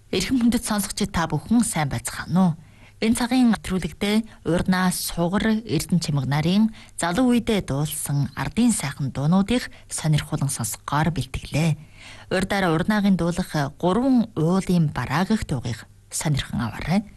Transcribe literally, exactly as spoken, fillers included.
Эрхэм хүндэт сонсогчид та бүхэн сайн байцгаана уу? Энэ цагийн нэвтрүүлэгтээ урнаас сугар Эрдэнэ чимэг нарын залуу үедээ дуулсан ардын сайхан дуунуудыг сонирхолон сонсгоор бэлтгэлээ. Урдаараа урнаагийн дуулах гурван уулын бараагах дуугийг сонирхон аваарай.